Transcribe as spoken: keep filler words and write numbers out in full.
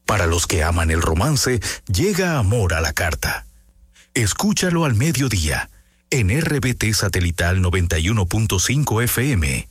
Para los que aman el romance, llega Amor a la Carta. Escúchalo al mediodía, en R B T Satelital noventa y uno punto cinco F M